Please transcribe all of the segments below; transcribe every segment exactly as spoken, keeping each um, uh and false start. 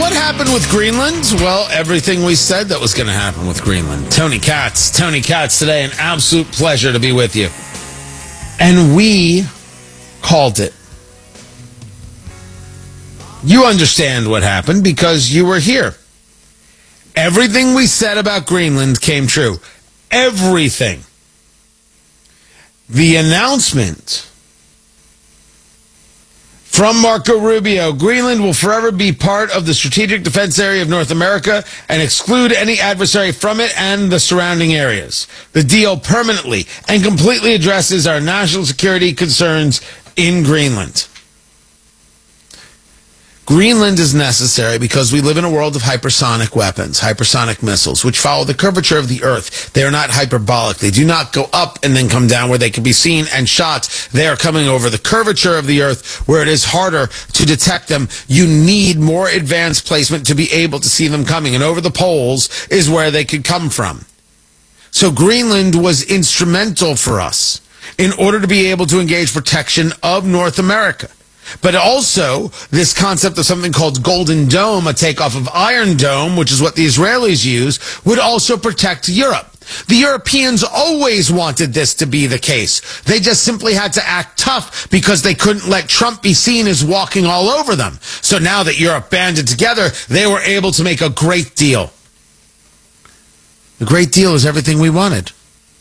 what happened with Greenland? Well, everything we said that was going to happen with Greenland. Tony Katz. Tony Katz today. An absolute pleasure to be with you. And we called it. You understand what happened because you were here. Everything we said about Greenland came true. Everything. The announcement from Marco Rubio, Greenland will forever be part of the strategic defense area of North America and exclude any adversary from it and the surrounding areas. The deal permanently and completely addresses our national security concerns in Greenland. Greenland is necessary because we live in a world of hypersonic weapons, hypersonic missiles, which follow the curvature of the Earth. They are not hyperbolic. They do not go up and then come down where they can be seen and shot. They are coming over the curvature of the Earth where it is harder to detect them. You need more advanced placement to be able to see them coming. And over the poles is where they could come from. So Greenland was instrumental for us in order to be able to engage protection of North America. But also, this concept of something called Golden Dome, a takeoff of Iron Dome, which is what the Israelis use, would also protect Europe. The Europeans always wanted this to be the case. They just simply had to act tough because they couldn't let Trump be seen as walking all over them. So now that Europe banded together, they were able to make a great deal. The great deal is everything we wanted.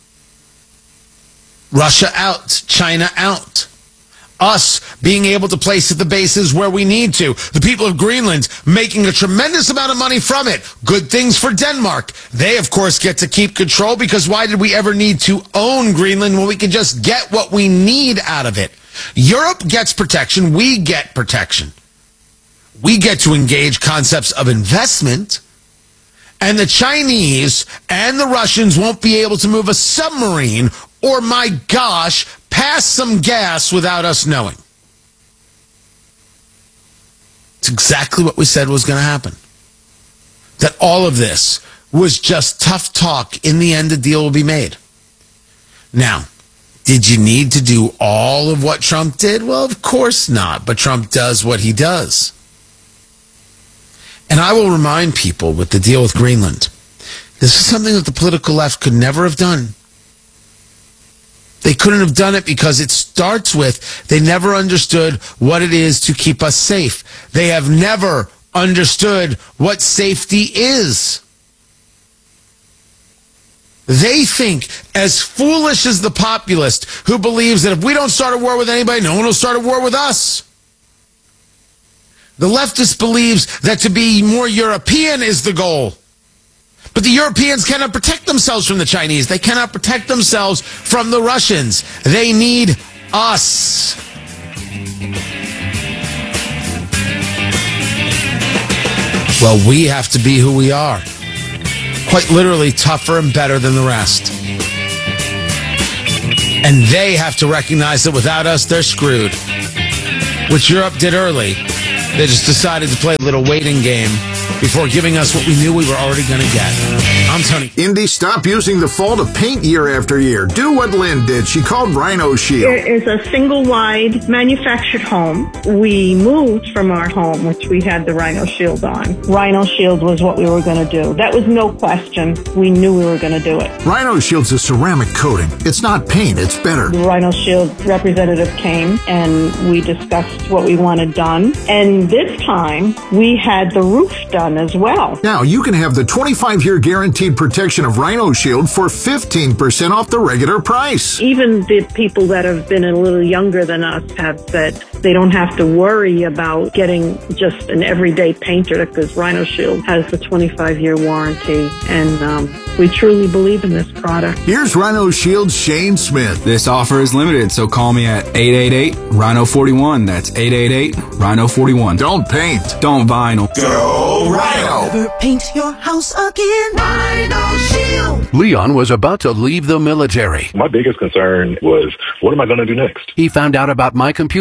Russia out, China out. Us being able to place at the bases where we need to. The people of Greenland making a tremendous amount of money from it. Good things for Denmark. They, of course, get to keep control because why did we ever need to own Greenland when we can just get what we need out of it? Europe gets protection. We get protection. We get to engage concepts of investment. And the Chinese and the Russians won't be able to move a submarine or, my gosh, pass some gas without us knowing. It's exactly what we said was going to happen. That all of this was just tough talk. In the end, a deal will be made. Now, did you need to do all of what Trump did? Well, of course not. But Trump does what he does. And I will remind people with the deal with Greenland, this is something that the political left could never have done. They couldn't have done it because it starts with they never understood what it is to keep us safe. They have never understood what safety is. They think, as foolish as the populist who believes that if we don't start a war with anybody, no one will start a war with us. The leftist believes that to be more European is the goal. But the Europeans cannot protect themselves from the Chinese. They cannot protect themselves from the Russians. They need us. Well, we have to be who we are. Quite literally tougher and better than the rest. And they have to recognize that without us, they're screwed. Which Europe did early. They just decided to play a little waiting game before giving us what we knew we were already going to get. I'm Tony. Indy, stop using the fall to paint year after year. Do what Lynn did. She called Rhino Shield. It is a single-wide manufactured home. We moved from our home, which we had the Rhino Shield on. Rhino Shield was what we were going to do. That was no question. We knew we were going to do it. Rhino Shield's a ceramic coating. It's not paint. It's better. The Rhino Shield representative came, and we discussed what we wanted done. And this time, we had the roof done as well. Now, you can have the twenty-five year guaranteed protection of Rhino Shield for fifteen percent off the regular price. Even the people that have been a little younger than us have said they don't have to worry about getting just an everyday painter because Rhino Shield has the twenty-five year warranty. And um, we truly believe in this product. Here's Rhino Shield's Shane Smith. This offer is limited, so call me at eight eight eight, Rhino four one. That's eight eight eight, Rhino four one. Don't paint. Don't vinyl. Go Rhino. Never paint your house again. Rhino Shield. Leon was about to leave the military. My biggest concern was, what am I going to do next? He found out about My Computer Career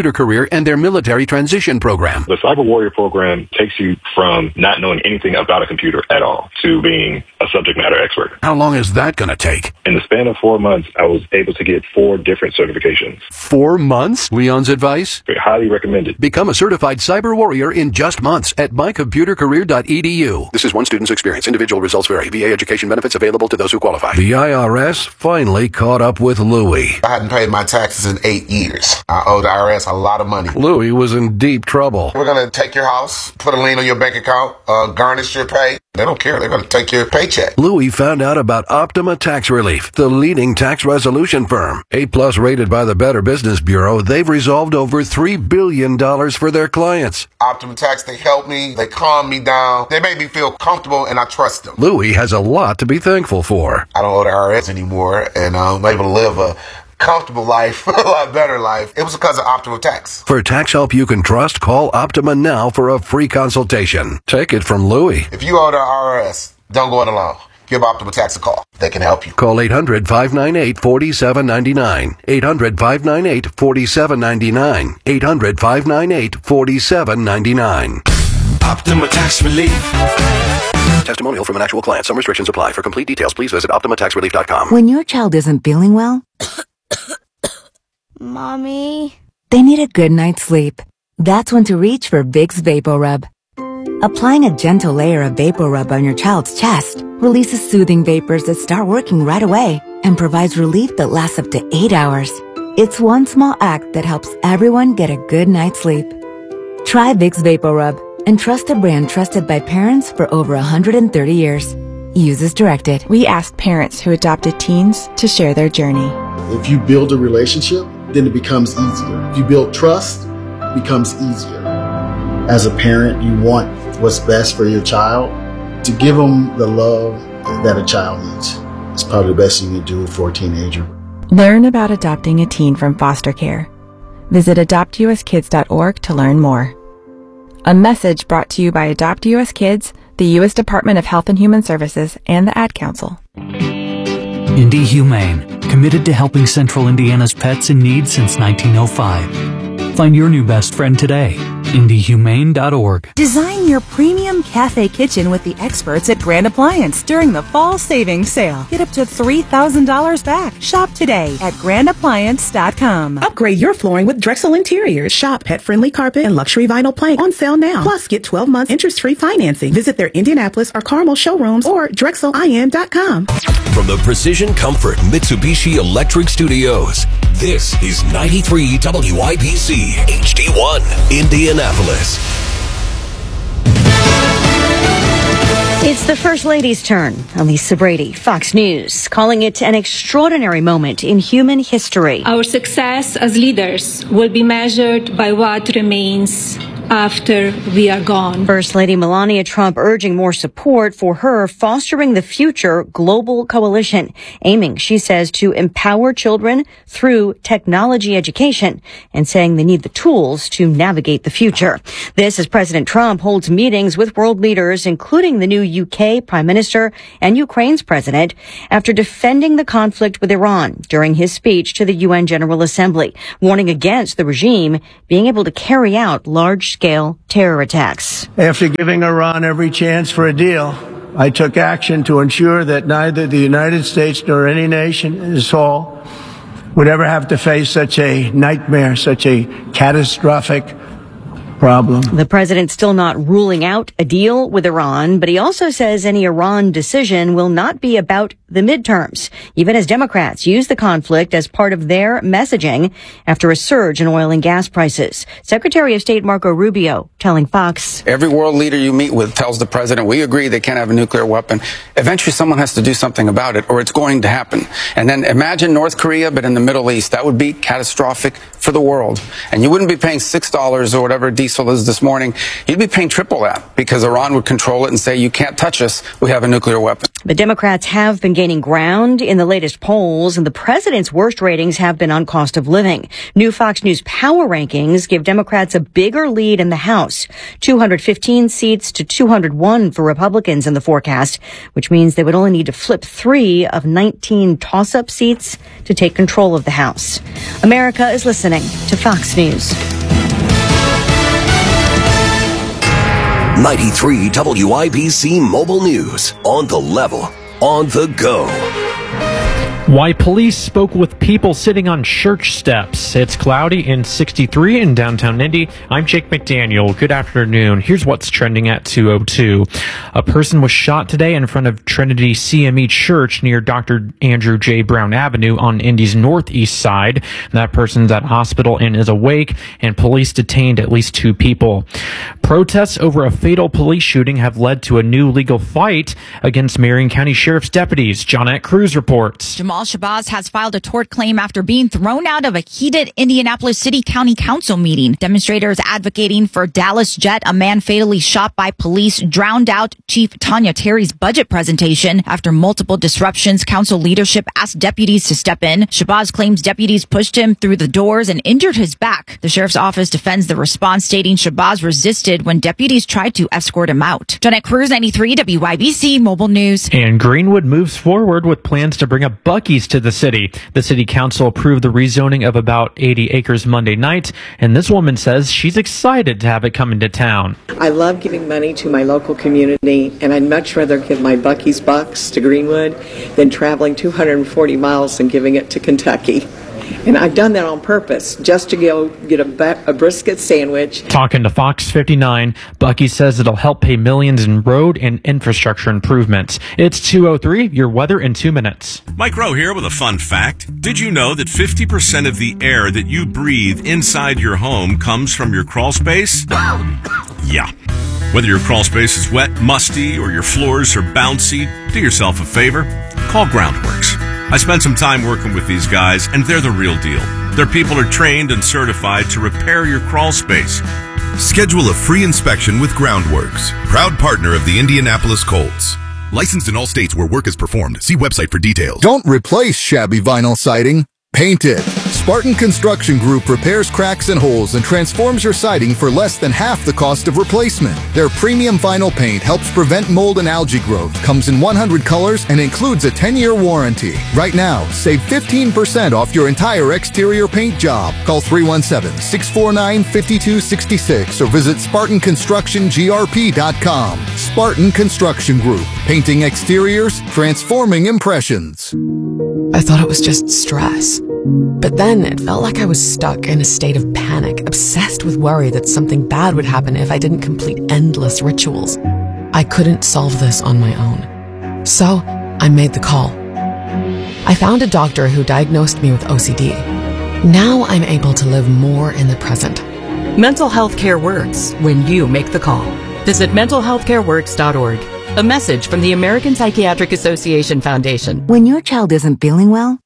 Warrior and their military transition program. The Cyber Warrior program takes you from not knowing anything about a computer at all to being a subject matter expert. How long is that going to take? In the span of four months, I was able to get four different certifications. Four months? Leon's advice? Highly recommended. Become a certified Cyber Warrior in just months at my computer career dot e d u. This is one student's experience. Individual results vary. V A education benefits available to those who qualify. The I R S finally caught up with Louie. I hadn't paid my taxes in eight years. I owe the I R S a lot of money. Louie was in deep trouble. We're going to take your house, put a lien on your bank account, uh, garnish your pay. They don't care. They're going to take your paycheck. Louie found out about Optima Tax Relief, the leading tax resolution firm. A-plus rated by the Better Business Bureau, they've resolved over three billion dollars for their clients. Optima Tax, they help me. They calm me down. They make me feel comfortable, and I trust them. Louie has a lot to be thankful for. I don't owe the I R S anymore, and I'm able to live a comfortable life, a lot better life. It was because of Optima Tax. For tax help you can trust, call Optima now for a free consultation. Take it from Louie. If you owe the I R S, don't go it alone. Give Optima Tax a call. They can help you. Call eight hundred, five nine eight, four seven nine nine. eight hundred, five nine eight, four seven nine nine. eight hundred, five nine eight, four seven nine nine. Optima Tax Relief. Testimonial from an actual client. Some restrictions apply. For complete details, please visit optima tax relief dot com. When your child isn't feeling well, Mommy, they need a good night's sleep. That's when to reach for Vicks VapoRub. Applying a gentle layer of VapoRub on your child's chest releases soothing vapors that start working right away and provides relief that lasts up to eight hours. It's one small act that helps everyone get a good night's sleep. Try Vicks VapoRub and trust a brand trusted by parents for over one hundred thirty years. Use as directed. We asked parents who adopted teens to share their journey. If you build a relationship, then it becomes easier. If you build trust, it becomes easier. As a parent, you want what's best for your child. To give them the love that a child needs is probably the best you can do for a teenager. Learn about adopting a teen from foster care. Visit adopt u s kids dot org to learn more. A message brought to you by Adopt U S Kids, the U S Department of Health and Human Services, and the Ad Council. Indy Humane, committed to helping Central Indiana's pets in need since nineteen oh five. Find your new best friend today. indy humane dot org. Design your premium cafe kitchen with the experts at Grand Appliance during the fall savings sale. Get up to three thousand dollars back. Shop today at grand appliance dot com. Upgrade your flooring with Drexel Interiors. Shop pet-friendly carpet and luxury vinyl plank on sale now. Plus, get twelve months interest-free financing. Visit their Indianapolis or Carmel showrooms or drexel i n dot com. From the Precision Comfort Mitsubishi Electric Studios, this is ninety-three W I B C H D one, Indianapolis. It's the First Lady's turn. Elisa Brady, Fox News, calling it an extraordinary moment in human history. Our success as leaders will be measured by what remains after we are gone. First Lady Melania Trump urging more support for her Fostering the Future global coalition, aiming, she says, to empower children through technology education and saying they need the tools to navigate the future. This as President Trump holds meetings with world leaders, including the new U K Prime Minister and Ukraine's president, after defending the conflict with Iran during his speech to the U N General Assembly, warning against the regime being able to carry out large scale terror attacks. After giving Iran every chance for a deal, I took action to ensure that neither the United States nor any nation in this hall would ever have to face such a nightmare, such a catastrophic problem. The president still not ruling out a deal with Iran, but he also says any Iran decision will not be about the midterms, even as Democrats use the conflict as part of their messaging after a surge in oil and gas prices. Secretary of State Marco Rubio telling Fox, every world leader you meet with tells the president, we agree they can't have a nuclear weapon. Eventually someone has to do something about it, or it's going to happen. And then imagine North Korea, but in the Middle East. That would be catastrophic for the world. And you wouldn't be paying six dollars or whatever diesel is this morning. You'd be paying triple that because Iran would control it and say, you can't touch us. We have a nuclear weapon. But Democrats have been gaining ground in the latest polls, and the president's worst ratings have been on cost of living. New Fox News power rankings give Democrats a bigger lead in the House, two hundred fifteen seats to two hundred one for Republicans in the forecast, which means they would only need to flip three of nineteen toss-up seats to take control of the House. America is listening to Fox News. ninety-three W I B C Mobile News. On the level, on the go. Why police spoke with people sitting on church steps. It's cloudy and sixty-three in downtown Indy. I'm Jake McDaniel. Good afternoon. Here's what's trending at two oh two. A person was shot today in front of Trinity C M E Church near Doctor Andrew J. Brown Avenue on Indy's northeast side. That person's at hospital and is awake, and police detained at least two people. Protests over a fatal police shooting have led to a new legal fight against Marion County Sheriff's deputies. Johnette Cruz reports. Jamal Shabazz has filed a tort claim after being thrown out of a heated Indianapolis City County Council meeting. Demonstrators advocating for Dallas Jet, a man fatally shot by police, drowned out Chief Tanya Terry's budget presentation. After multiple disruptions, council leadership asked deputies to step in. Shabazz claims deputies pushed him through the doors and injured his back. The sheriff's office defends the response, stating Shabazz resisted when deputies tried to escort him out. Johnette Cruz, ninety-three W I B C Mobile News. And Greenwood moves forward with plans to bring a Buc-ee's to the city. The city council approved the rezoning of about eighty acres Monday night, and this woman says she's excited to have it come into town. I love giving money to my local community, and I'd much rather give my Buc-ee's bucks to Greenwood than traveling two hundred forty miles and giving it to Kentucky. And I've done that on purpose, just to go get a, a brisket sandwich. Talking to Fox fifty-nine, Buc-ee says it'll help pay millions in road and infrastructure improvements. It's two oh three, your weather in two minutes. Mike Rowe here with a fun fact. Did you know that fifty percent of the air that you breathe inside your home comes from your crawl space? Yeah. Whether your crawl space is wet, musty, or your floors are bouncy, do yourself a favor. Call Groundworks. I spent some time working with these guys, and they're the real deal. Their people are trained and certified to repair your crawl space. Schedule a free inspection with Groundworks, proud partner of the Indianapolis Colts. Licensed in all states where work is performed. See website for details. Don't replace shabby vinyl siding. Paint it. Spartan Construction Group repairs cracks and holes and transforms your siding for less than half the cost of replacement. Their premium vinyl paint helps prevent mold and algae growth, comes in one hundred colors, and includes a ten-year warranty. Right now, save fifteen percent off your entire exterior paint job. Call three one seven, six four nine, five two six six or visit Spartan Construction G R P dot com. Spartan Construction Group. Painting exteriors, transforming impressions. I thought it was just stress. But then it felt like I was stuck in a state of panic, obsessed with worry that something bad would happen if I didn't complete endless rituals. I couldn't solve this on my own. So I made the call. I found a doctor who diagnosed me with O C D. Now I'm able to live more in the present. Mental health care works when you make the call. Visit mental health care works dot org. A message from the American Psychiatric Association Foundation. When your child isn't feeling well,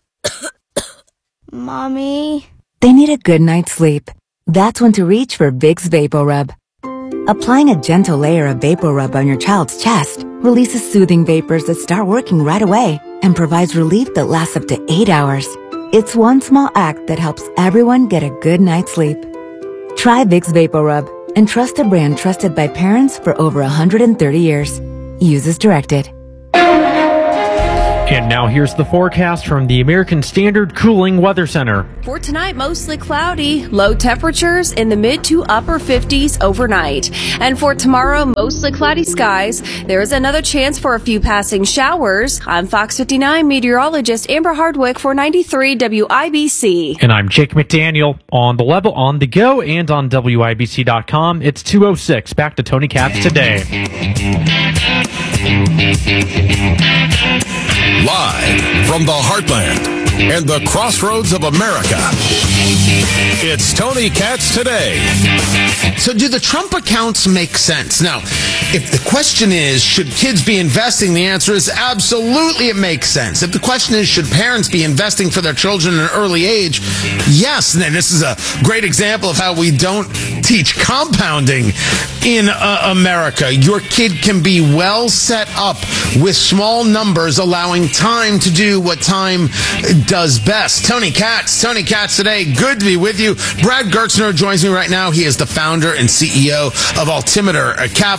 Mommy, they need a good night's sleep. That's when to reach for Vicks VapoRub. Applying a gentle layer of VapoRub on your child's chest releases soothing vapors that start working right away and provides relief that lasts up to eight hours. It's one small act that helps everyone get a good night's sleep. Try Vicks VapoRub and trust a brand trusted by parents for over one hundred thirty years. Use as directed. And now here's the forecast from the American Standard Cooling Weather Center. For tonight, mostly cloudy, low temperatures in the mid to upper fifties overnight. And for tomorrow, mostly cloudy skies. There is another chance for a few passing showers. I'm Fox fifty-nine meteorologist Amber Hardwick for ninety-three W I B C. And I'm Jake McDaniel on the level, on the go, and on W I B C dot com. It's two oh six. Back to Tony Katz today. Live from the heartland and the crossroads of America, it's Tony Katz Today. So do the Trump accounts make sense? Now, if the question is, should kids be investing, the answer is absolutely it makes sense. If the question is, should parents be investing for their children at an early age? Yes. And then this is a great example of how we don't teach compounding in uh, America. Your kid can be well set up with small numbers, allowing time to do what time does best. Tony Katz, Tony Katz Today. Good to be with you. Brad Gertzner joins me right now. He is the founder and C E O of Altimeter Capital. You can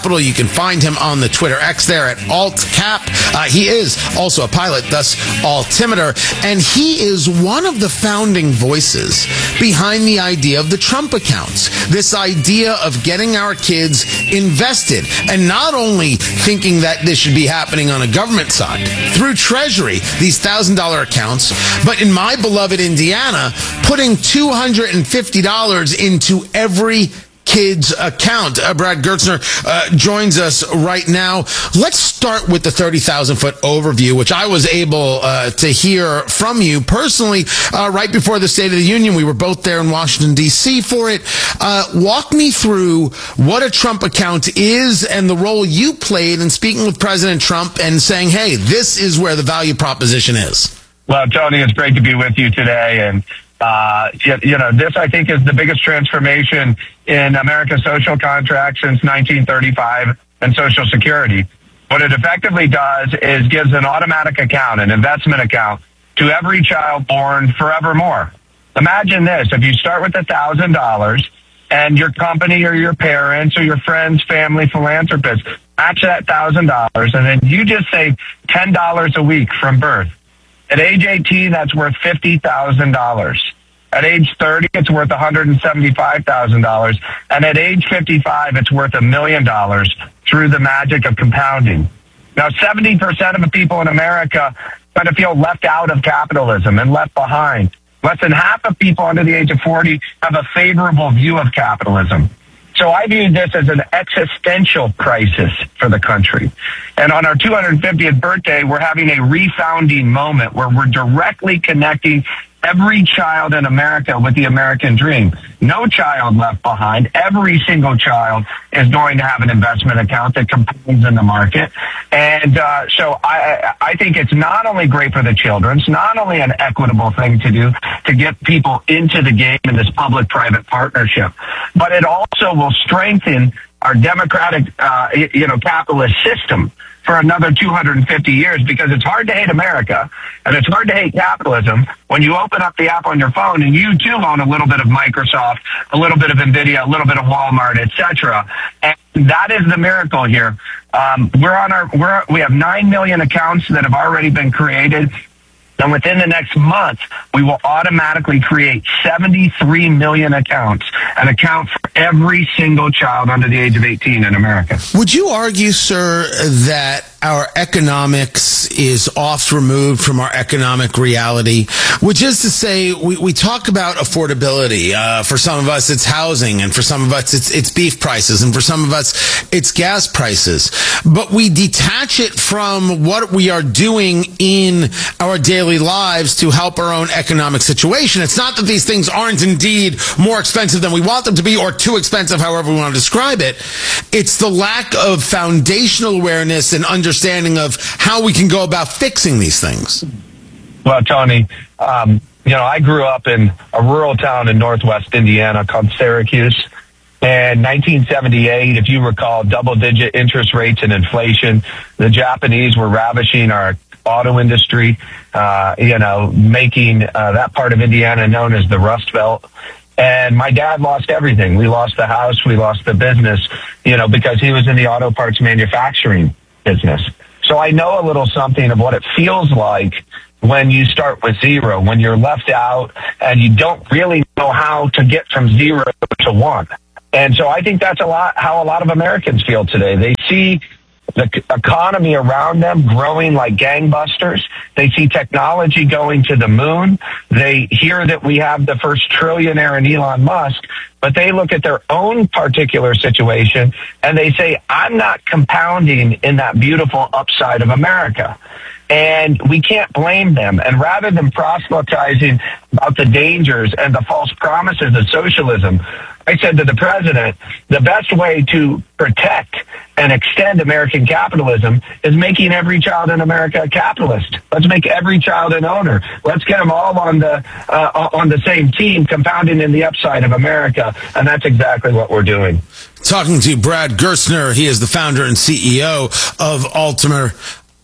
can find him on the Twitter X there at AltCap. Uh, he is also a pilot, thus altimeter, and he is one of the founding voices behind the idea of the Trump accounts. This idea of getting our kids invested, and not only thinking that this should be happening on a government side through Treasury, these one thousand dollars accounts, but in my beloved Indiana, putting two hundred fifty dollars into every kid's account. Uh, Brad Gertzner uh, joins us right now. Let's start with the thirty thousand foot overview, which I was able uh, to hear from you personally uh, right before the State of the Union. We were both there in Washington, D C for it. Uh, walk me through what a Trump account is and the role you played in speaking with President Trump and saying, hey, this is where the value proposition is. Well, Tony, it's great to be with you today. And Uh, you, you know, this, I think, is the biggest transformation in America's social contract since nineteen thirty-five and Social Security. What it effectively does is gives an automatic account, an investment account, to every child born forevermore. Imagine this. If you start with one thousand dollars and your company or your parents or your friends, family, philanthropists match that one thousand dollars, and then you just save ten dollars a week from birth. At age eighteen, that's worth fifty thousand dollars. At age thirty, it's worth one hundred seventy-five thousand dollars. And at age fifty-five, it's worth a million dollars through the magic of compounding. Now, seventy percent of the people in America kind of feel left out of capitalism and left behind. Less than half of people under the age of forty have a favorable view of capitalism. So I view this as an existential crisis for the country. And on our two hundred fiftieth birthday, we're having a refounding moment where we're directly connecting every child in America with the American dream. No child left behind. Every single child is going to have an investment account that compounds in the market. And uh, so I, I think it's not only great for the children, it's not only an equitable thing to do to get people into the game in this public-private partnership, but it also will strengthen our democratic, uh, you know, capitalist system for another two hundred fifty years, because it's hard to hate America and it's hard to hate capitalism when you open up the app on your phone and you too own a little bit of Microsoft, a little bit of Nvidia, a little bit of Walmart, et cetera. And that is the miracle here. Um, we're on our, we're, we have nine million accounts that have already been created. And within the next month, we will automatically create seventy-three million accounts, an account for every single child under the age of eighteen in America. Would you argue, sir, that our economics is oft removed from our economic reality, which is to say we, we talk about affordability. Uh, for some of us, it's housing, and for some of us, it's, it's beef prices, and for some of us, it's gas prices. But we detach it from what we are doing in our daily lives to help our own economic situation. It's not that these things aren't indeed more expensive than we want them to be, or too expensive, however we want to describe it. It's the lack of foundational awareness and understanding of how we can go about fixing these things. Well, Tony, um, you know, I grew up in a rural town in northwest Indiana called Syracuse. And nineteen seventy-eight, if you recall, double-digit interest rates and inflation. The Japanese were ravishing our auto industry, uh, you know, making uh, that part of Indiana known as the Rust Belt. And my dad lost everything. We lost the house, we lost the business, you know, because he was in the auto parts manufacturing business. So I know a little something of what it feels like when you start with zero, when you're left out and you don't really know how to get from zero to one. And so I think that's a lot how a lot of Americans feel today. They see the economy around them growing like gangbusters. They see technology going to the moon. They hear that we have the first trillionaire in Elon Musk, but they look at their own particular situation and they say, I'm not compounding in that beautiful upside of America. And we can't blame them. And rather than proselytizing about the dangers and the false promises of socialism, I said to the president, the best way to protect and extend American capitalism is making every child in America a capitalist. Let's make every child an owner. Let's get them all on the uh, on the same team, compounding in the upside of America. And that's exactly what we're doing. Talking to Brad Gertzner, he is the founder and C E O of Altimeter.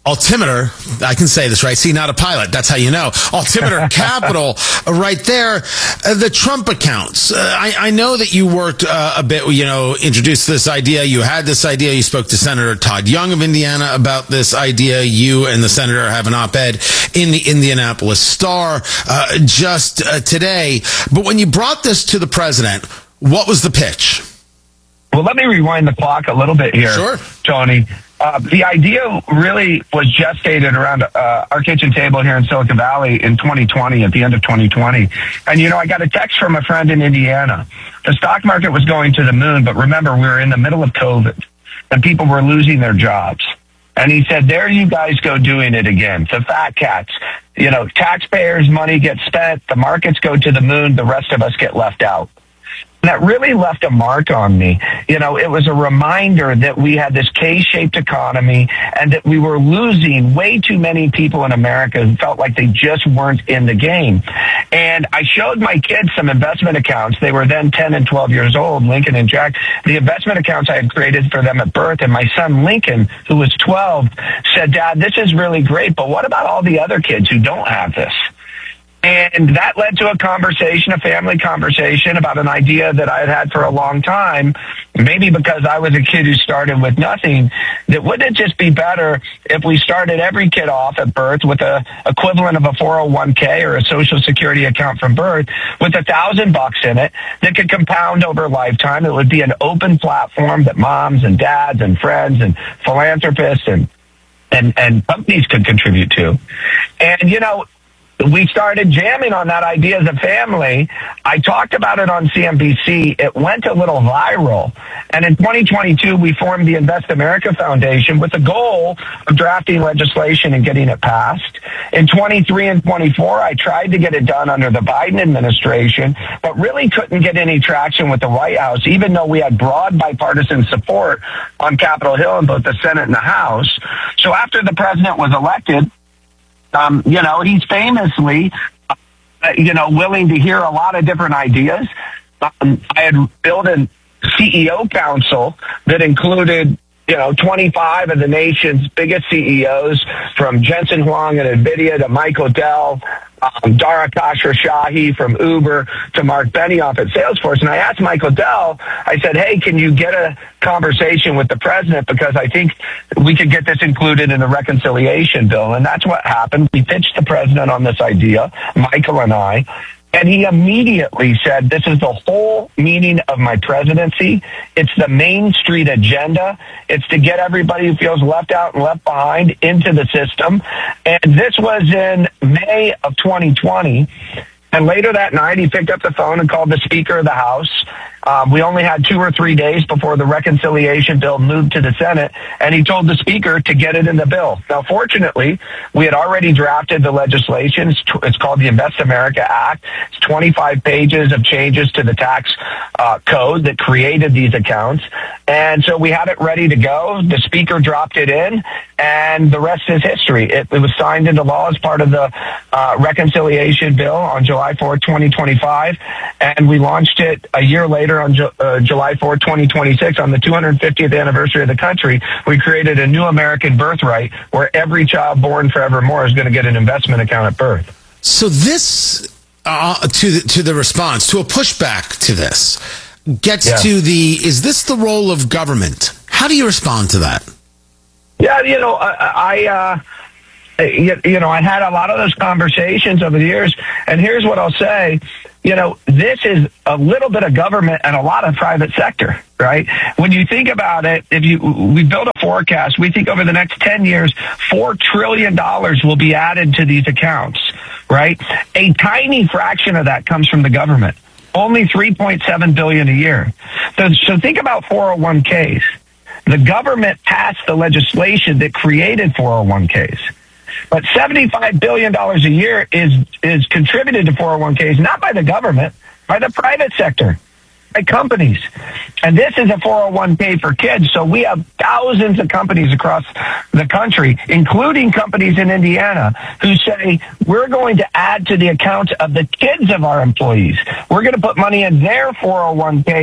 Altimeter, I can say this, right? See, not a pilot. That's how you know. Altimeter Capital, uh, right there. Uh, the Trump accounts. Uh, I, I know that you worked uh, a bit, you know, introduced this idea. You had this idea. You spoke to Senator Todd Young of Indiana about this idea. You and the senator have an op-ed in the Indianapolis Star uh, just uh, today. But when you brought this to the president, what was the pitch? Well, let me rewind the clock a little bit here, sure. Tony. Uh, the idea really was gestated around uh, our kitchen table here in Silicon Valley in twenty twenty, at the end of twenty twenty. And, you know, I got a text from a friend in Indiana. The stock market was going to the moon, but remember, we were in the middle of COVID, and people were losing their jobs. And he said, there you guys go doing it again. The fat cats. You know, taxpayers' money gets spent, the markets go to the moon, the rest of us get left out. And that really left a mark on me. You know, it was a reminder that we had this K-shaped economy and that we were losing way too many people in America who felt like they just weren't in the game. And I showed my kids some investment accounts. They were then ten and twelve years old, Lincoln and Jack. The investment accounts I had created for them at birth. And my son, Lincoln, who was twelve, said, Dad, this is really great, but what about all the other kids who don't have this? And that led to a conversation, a family conversation about an idea that I had had for a long time, maybe because I was a kid who started with nothing, that wouldn't it just be better if we started every kid off at birth with a equivalent of a four oh one k or a Social Security account from birth with a thousand bucks in it that could compound over a lifetime. It would be an open platform that moms and dads and friends and philanthropists and, and, and companies could contribute to. And, you know, we started jamming on that idea as a family. I talked about it on C N B C. It went a little viral. And in twenty twenty-two, we formed the Invest America Foundation with the goal of drafting legislation and getting it passed. In twenty-three and twenty-four, I tried to get it done under the Biden administration, but really couldn't get any traction with the White House, even though we had broad bipartisan support on Capitol Hill in both the Senate and the House. So after the president was elected, Um, you know, he's famously, uh, you know, willing to hear a lot of different ideas. Um, I had built a C E O council that included, you know, twenty-five of the nation's biggest C E Os, from Jensen Huang at NVIDIA to Michael Dell, um, Dara Khosrowshahi from Uber to Mark Benioff at Salesforce. And I asked Michael Dell, I said, hey, can you get a conversation with the president, because I think we could get this included in the reconciliation bill. And that's what happened. We pitched the president on this idea, Michael and I, and he immediately said, this is the whole meaning of my presidency. It's the Main Street agenda. It's to get everybody who feels left out and left behind into the system. And this was in May of twenty twenty. And later that night, he picked up the phone and called the Speaker of the House. Um, we only had two or three days before the reconciliation bill moved to the Senate, and he told the Speaker to get it in the bill. Now, fortunately, we had already drafted the legislation. It's, t- it's called the Invest America Act. It's twenty-five pages of changes to the tax uh, code that created these accounts. And so we had it ready to go. The Speaker dropped it in, and the rest is history. It, it was signed into law as part of the uh, reconciliation bill on July fourth, twenty twenty-five, and we launched it a year later on Ju- uh, July fourth, twenty twenty-six, on the two hundred fiftieth anniversary of the country. We created a new American birthright where every child born forevermore is going to get an investment account at birth. So this, uh, to the, to the response, to a pushback to this, gets Yeah. to the, is this the role of government? How do you respond to that? Yeah, you know, I, I uh, you, you know, I had a lot of those conversations over the years, and here's what I'll say. You know, this is a little bit of government and a lot of private sector, right? When you think about it, if you, we build a forecast, we think over the next ten years, four trillion dollars will be added to these accounts, right? A tiny fraction of that comes from the government, only three point seven billion dollars a year. So, so think about four oh one k's. The government passed the legislation that created four oh one k's. But seventy-five billion dollars a year is is contributed to four oh one k's, not by the government, by the private sector, by companies. And this is a four oh one k for kids. So we have thousands of companies across the country, including companies in Indiana, who say, we're going to add to the account of the kids of our employees. We're going to put money in their four oh one k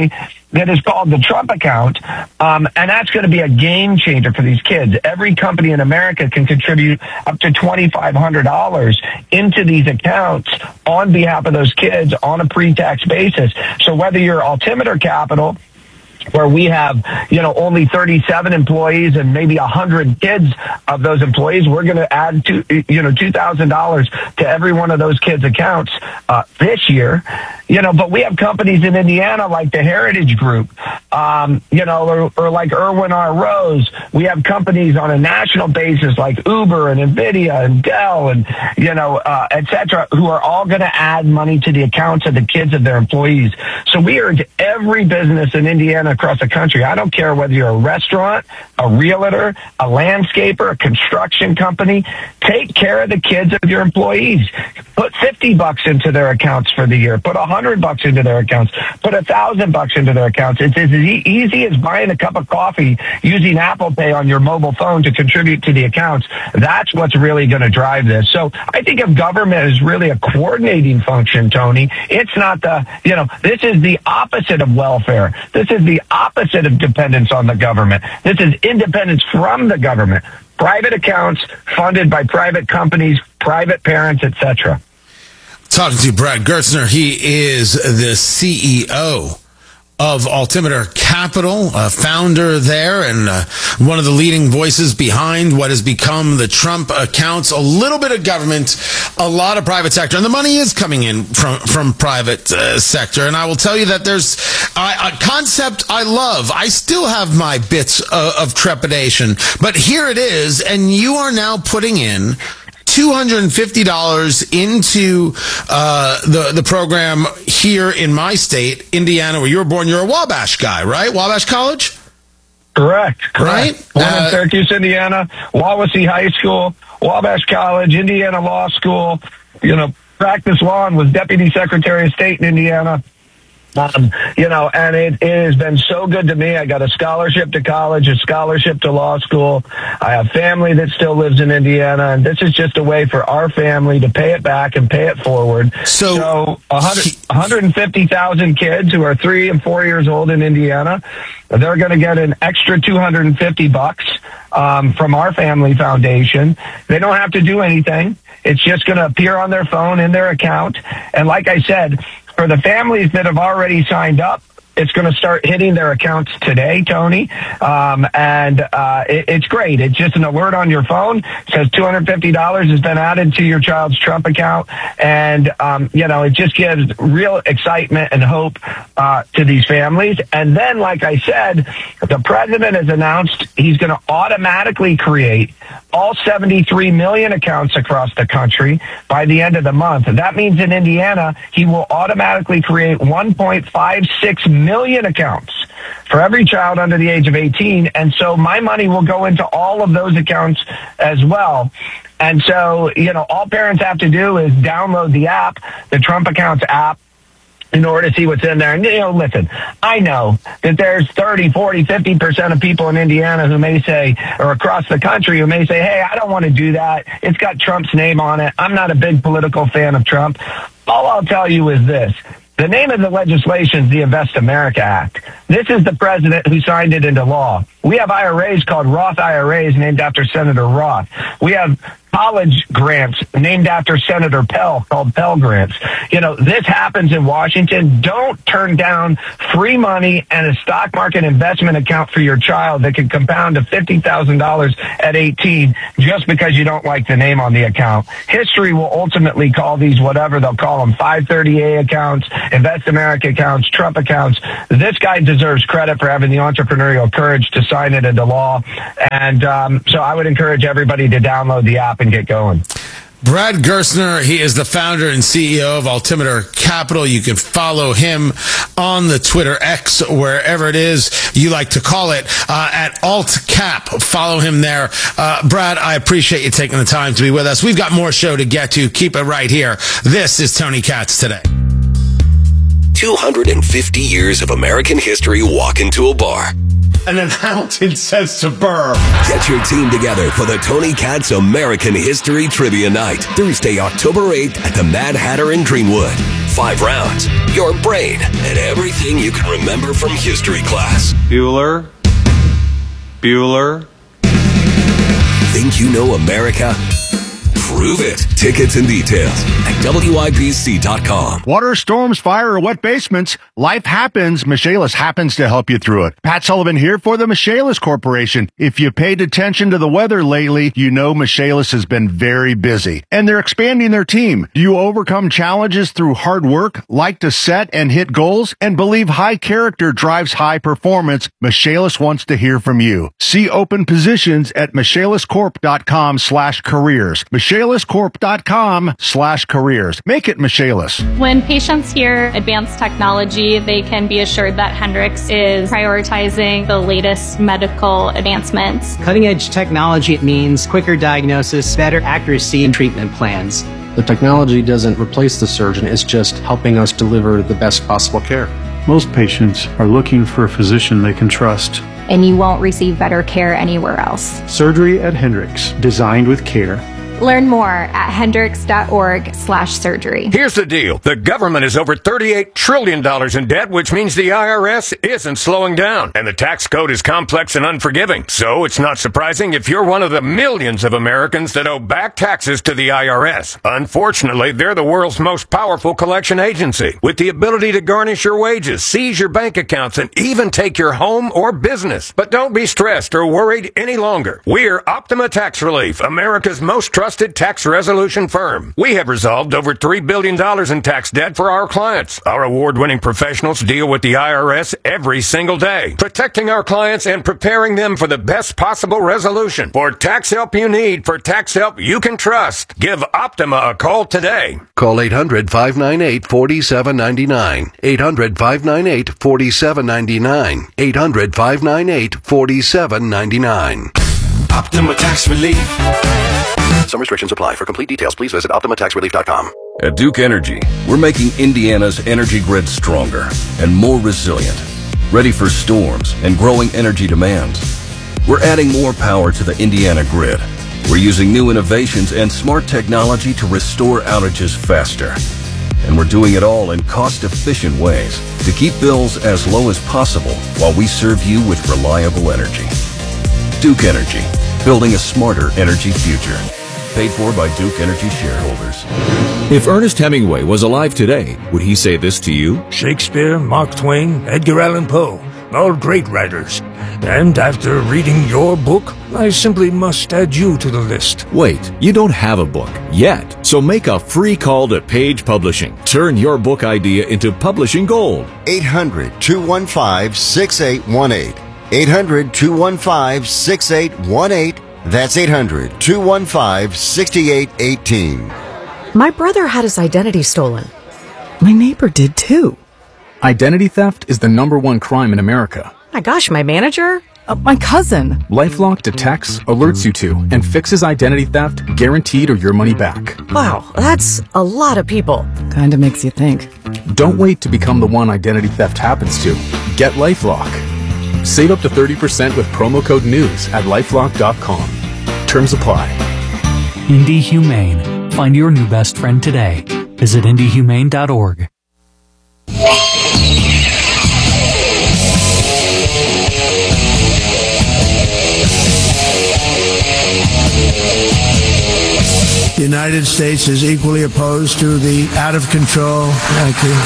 that is called the Trump account, um, and that's going to be a game changer for these kids. Every company in America can contribute up to twenty-five hundred dollars into these accounts on behalf of those kids on a pre-tax basis. So whether you're Altimeter Capital, where we have, you know, only thirty-seven employees and maybe one hundred kids of those employees, we're going to add, two, you know, two thousand dollars to every one of those kids' accounts uh, this year. You know, but we have companies in Indiana like the Heritage Group, um, you know, or, or like Irwin R. Rose. We have companies on a national basis like Uber and NVIDIA and Dell and, you know, uh, et cetera, who are all going to add money to the accounts of the kids of their employees. So we urge every business in Indiana across the country, I don't care whether you're a restaurant, a realtor, a landscaper, a construction company, take care of the kids of your employees. Put fifty bucks into their accounts for the year. Put a hundred bucks into their accounts. Put a thousand bucks into their accounts. It's as e- easy as buying a cup of coffee using Apple Pay on your mobile phone to contribute to the accounts. That's what's really going to drive this. So I think if government is really a coordinating function, Tony, it's not the, you know, this is the opposite of welfare. This is the opposite of dependence on the government. This is independence from the government. Private accounts funded by private companies, private parents, et cetera. Talking to Brad Gerstner. He is the C E O of Altimeter Capital, a founder there, and uh, one of the leading voices behind what has become the Trump accounts. A little bit of government, a lot of private sector, and the money is coming in from from private uh, sector. And I will tell you that there's uh, a concept I love. I still have my bits uh, of trepidation, but here it is, and you are now putting in two hundred fifty dollars into uh, the the program here in my state, Indiana, where you were born. You're a Wabash guy, right? Wabash College? Correct. correct. Right? Born Uh, in Syracuse, Indiana, Wawasee High School, Wabash College, Indiana Law School. You know, practiced law and was Deputy Secretary of State in Indiana. Um, you know, and it, it has been so good to me. I got a scholarship to college, a scholarship to law school. I have family that still lives in Indiana, and this is just a way for our family to pay it back and pay it forward. So, so one hundred, one hundred fifty thousand kids who are three and four years old in Indiana, they're going to get an extra two hundred fifty bucks um, from our family foundation. They don't have to do anything. It's just going to appear on their phone in their account. And like I said, for the families that have already signed up, it's going to start hitting their accounts today, Tony. Um, and uh, it, it's great. It's just an alert on your phone. It says two hundred fifty dollars has been added to your child's Trump account. And, um, you know, it just gives real excitement and hope uh, to these families. And then, like I said, the president has announced he's going to automatically create all seventy-three million accounts across the country by the end of the month. And that means in Indiana, he will automatically create one point five six million accounts for every child under the age of eighteen. And so my money will go into all of those accounts as well. And so, you know, all parents have to do is download the app, the Trump Accounts app, in order to see what's in there. And, you know, listen, I know that there's thirty, forty, fifty percent of people in Indiana who may say, or across the country, who may say, hey, I don't want to do that. It's got Trump's name on it. I'm not a big political fan of Trump. All I'll tell you is this. The name of the legislation is the Invest America Act. This is the president who signed it into law. We have I R As called Roth I R As named after Senator Roth. We have college grants named after Senator Pell called Pell Grants. You know, this happens in Washington. Don't turn down free money and a stock market investment account for your child that can compound to fifty thousand dollars at eighteen just because you don't like the name on the account. History will ultimately call these whatever. They'll call them five thirty A accounts, Invest America accounts, Trump accounts. This guy deserves credit for having the entrepreneurial courage to sign it into law. And um, so I would encourage everybody to download the app and get going. Brad Gerstner, he is the founder and C E O of Altimeter Capital. You can follow him on the Twitter X, wherever it is you like to call it, uh, at AltCap. Follow him there. Uh, Brad, I appreciate you taking the time to be with us. We've got more show to get to. Keep it right here. This is Tony Katz Today. two hundred fifty years of American history walk into a bar. and then Hamilton says to Burr. Get your team together for the Tony Katz American History Trivia Night, Thursday, October eighth at the Mad Hatter in Greenwood. Five rounds, your brain, and everything you can remember from history class. Bueller. Bueller. Think you know America? Prove it. Tickets and details at W I B C dot com. Water, storms, fire, or wet basements, life happens. Michaelis happens to help you through it. Pat Sullivan here for the Michaelis Corporation. If you paid attention to the weather lately, you know Michaelis has been very busy. And they're expanding their team. Do you overcome challenges through hard work, like to set and hit goals, and believe high character drives high performance? Michaelis wants to hear from you. See open positions at michaeliscorp.com slash careers. michaeliscorp.com slash careers. Make it Michaelis. When patients hear advanced technology, they can be assured that Hendrix is prioritizing the latest medical advancements. Cutting-edge technology means quicker diagnosis, better accuracy in treatment plans. The technology doesn't replace the surgeon, it's just helping us deliver the best possible care. Most patients are looking for a physician they can trust. And you won't receive better care anywhere else. Surgery at Hendrix, designed with care. Learn more at hendrix.org slash surgery. Here's the deal. The government is over thirty-eight trillion dollars in debt, which means the I R S isn't slowing down. And the tax code is complex and unforgiving. So it's not surprising if you're one of the millions of Americans that owe back taxes to the I R S. Unfortunately, they're the world's most powerful collection agency, with the ability to garnish your wages, seize your bank accounts, and even take your home or business. But don't be stressed or worried any longer. We're Optima Tax Relief, America's most trusted Trusted tax resolution firm. We have resolved over three billion dollars in tax debt for our clients. Our award-winning professionals deal with the I R S every single day, protecting our clients and preparing them for the best possible resolution. For tax help you need, for tax help you can trust, give Optima a call today. Call eight hundred, five nine eight, four seven nine nine. eight hundred, five nine eight, four seven nine nine. eight hundred, five nine eight, four seven nine nine. Optima Tax Relief. Some restrictions apply. For complete details, please visit optima tax relief dot com. At Duke Energy, we're making Indiana's energy grid stronger and more resilient, ready for storms and growing energy demands. We're adding more power to the Indiana grid. We're using new innovations and smart technology to restore outages faster. And we're doing it all in cost-efficient ways to keep bills as low as possible while we serve you with reliable energy. Duke Energy, building a smarter energy future. Paid for by Duke Energy shareholders. If Ernest Hemingway was alive today, would he say this to you? Shakespeare, Mark Twain, Edgar Allan Poe, all great writers. And after reading your book, I simply must add you to the list. Wait, you don't have a book yet, so make a free call to Page Publishing. Turn your book idea into publishing gold. eight hundred, two one five, six eight one eight. eight hundred, two one five, six eight one eight. That's eight hundred, two one five, six eight one eight. My brother had his identity stolen. My neighbor did too. Identity theft is the number one crime in America. My gosh, my manager? Uh, my cousin. LifeLock detects, alerts you to, and fixes identity theft, guaranteed or your money back. Wow, that's a lot of people. Kinda makes you think. Don't wait to become the one identity theft happens to. Get LifeLock. Save up to thirty percent with promo code NEWS at lifelock dot com. Terms apply. Indy Humane. Find your new best friend today. Visit indy humane dot org. The United States is equally opposed to the out-of-control. Thank you.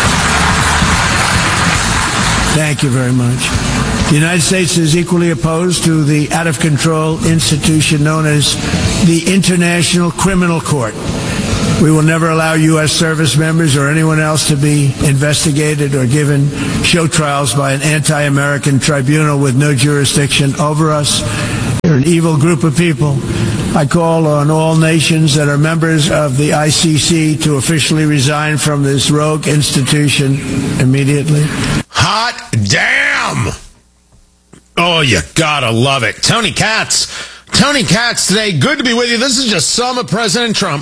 Thank you very much. The United States is equally opposed to the out-of-control institution known as the International Criminal Court. We will never allow U S service members or anyone else to be investigated or given show trials by an anti-American tribunal with no jurisdiction over us. They're an evil group of people. I call on all nations that are members of the I C C to officially resign from this rogue institution immediately. Hot damn! Oh, you gotta love it. Tony Katz. Tony Katz today. Good to be with you. This is just some of President Trump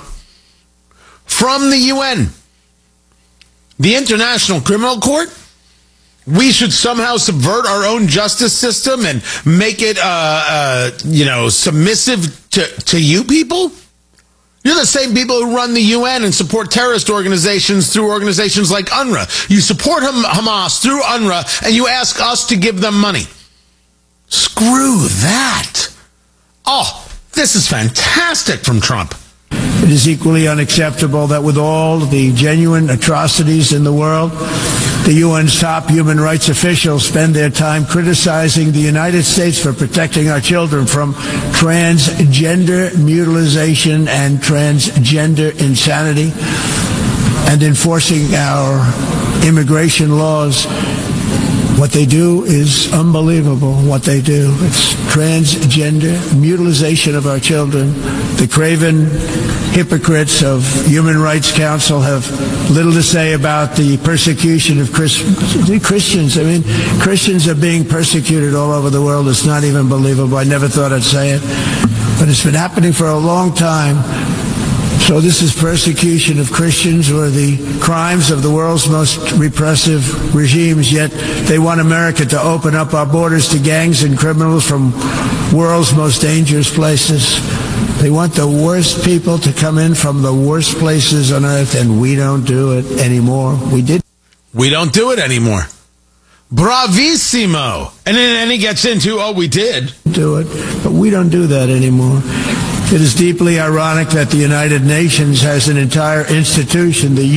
from the U N. The International Criminal Court We should somehow subvert our own justice system and make it, uh, uh, you know, submissive to, to you people? You're the same people who run the U N and support terrorist organizations through organizations like UNRWA. You support Ham- Hamas through UNRWA, and you ask us to give them money. Screw that. Oh, this is fantastic from Trump. It is equally unacceptable that with all the genuine atrocities in the world, the U N's top human rights officials spend their time criticizing the United States for protecting our children from transgender mutilation and transgender insanity and enforcing our immigration laws. What they do is unbelievable, what they do. It's transgender mutilation of our children. The craven hypocrites of Human Rights Council have little to say about the persecution of Christians. I mean, Christians are being persecuted all over the world. It's not even believable. I never thought I'd say it. But it's been happening for a long time. So this is persecution of Christians or the crimes of the world's most repressive regimes, yet they want America to open up our borders to gangs and criminals from world's most dangerous places. They want the worst people to come in from the worst places on earth, and we don't do it anymore. We did. We don't do it anymore. Bravissimo. And then, and he gets into, oh, we did. Do it, but we don't do that anymore. It is deeply ironic that the United Nations has an entire institution, the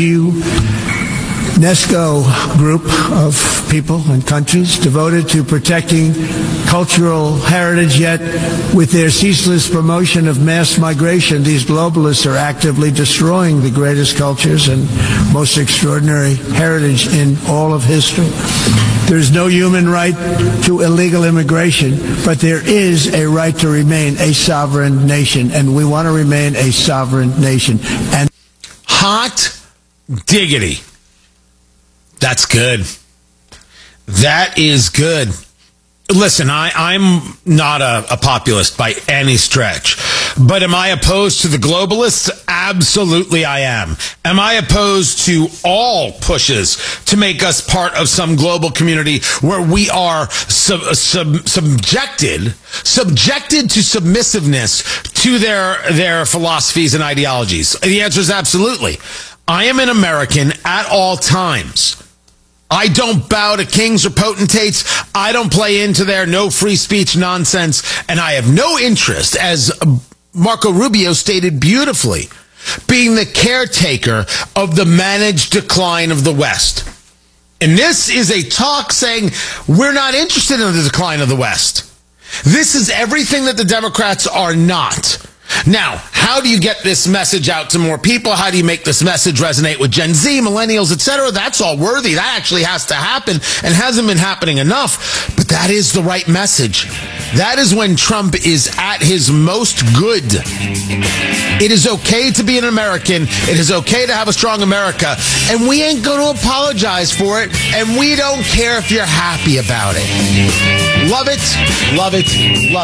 UNESCO group of people and countries devoted to protecting cultural heritage, yet with their ceaseless promotion of mass migration, these globalists are actively destroying the greatest cultures and most extraordinary heritage in all of history. There is no human right to illegal immigration, but there is a right to remain a sovereign nation, and we want to remain a sovereign nation. And hot diggity. That's good. That is good. Listen, I, I'm not a, a populist by any stretch, but am I opposed to the globalists? Absolutely I am. Am I opposed to all pushes to make us part of some global community where we are sub, sub, subjected, subjected to submissiveness to their, their philosophies and ideologies? The answer is absolutely. I am an American at all times. I don't bow to kings or potentates. I don't play into their no free speech nonsense. And I have no interest, as Marco Rubio stated beautifully, being the caretaker of the managed decline of the West. And this is a talk saying we're not interested in the decline of the West. This is everything that the Democrats are not. Now, how do you get this message out to more people? How do you make this message resonate with Gen Z, millennials, et cetera? That's all worthy. That actually has to happen and hasn't been happening enough. But that is the right message. That is when Trump is at his most good. It is okay to be an American. It is okay to have a strong America. And we ain't going to apologize for it. And we don't care if you're happy about it. Love it. Love it. Love it.